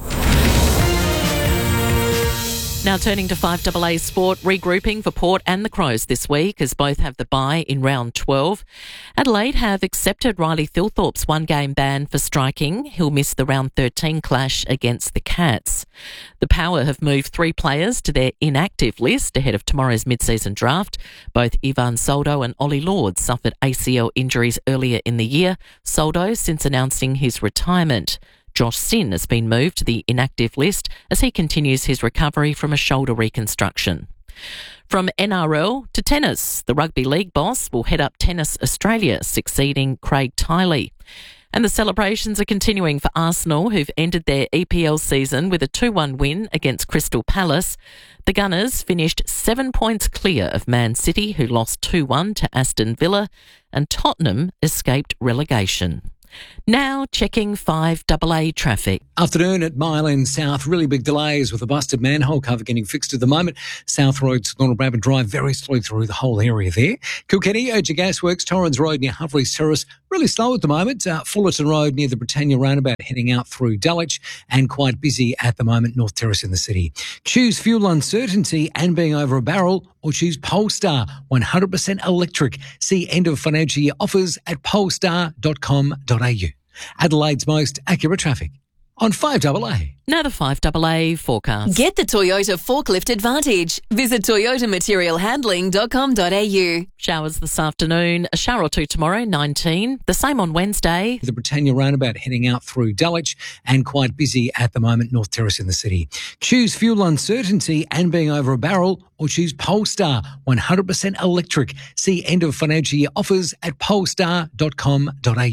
Now turning to 5AA sport, regrouping for Port and the Crows this week as both have the bye in round 12. Adelaide have accepted Riley Thilthorpe's one-game ban for striking. He'll miss the round 13 clash against the Cats. The Power have moved 3 players to their inactive list ahead of tomorrow's mid-season draft. Both Ivan Soldo and Ollie Lord suffered ACL injuries earlier in the year, Soldo since announcing his retirement. Josh Sin has been moved to the inactive list as he continues his recovery from a shoulder reconstruction. From NRL to tennis, the rugby league boss will head up Tennis Australia, succeeding Craig Tiley. And the celebrations are continuing for Arsenal, who've ended their EPL season with a 2-1 win against Crystal Palace. The Gunners finished 7 points clear of Man City, who lost 2-1 to Aston Villa, and Tottenham escaped relegation. Now checking 5AA traffic. Afternoon at Mile End South. Really big delays with a busted manhole cover getting fixed at the moment. South Road, North Brabant Drive, very slow through the whole area there. Kilkenny, Urger Gasworks, Torrens Road near Humphreys Terrace, really slow at the moment. Fullerton Road near the Britannia Roundabout heading out through Dulwich, and quite busy at the moment, North Terrace in the city. Choose fuel uncertainty and being over a barrel, or choose Polestar, 100% electric. See end of financial year offers at polestar.com.au. Adelaide's most accurate traffic on 5AA. Now the 5AA forecast. Get the Toyota Forklift Advantage. Visit toyotamaterialhandling.com.au. Showers this afternoon, a shower or two tomorrow, 19. The same on Wednesday. The Britannia Roundabout heading out through Dulwich, and quite busy at the moment, North Terrace in the city. Choose fuel uncertainty and being over a barrel, or choose Polestar, 100% electric. See end of financial year offers at polestar.com.au.